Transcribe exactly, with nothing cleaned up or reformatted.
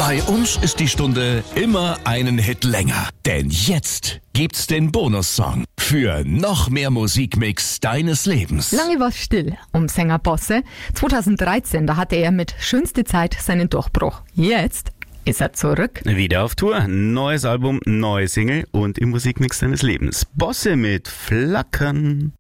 Bei uns ist die Stunde immer einen Hit länger. Denn jetzt gibt's den Bonussong für noch mehr Musikmix deines Lebens. Lange war es still um Sänger Bosse. zweitausenddreizehn, da hatte er mit Schönste Zeit seinen Durchbruch. Jetzt ist er zurück. Wieder auf Tour, neues Album, neue Single und im Musikmix deines Lebens. Bosse mit Flackern.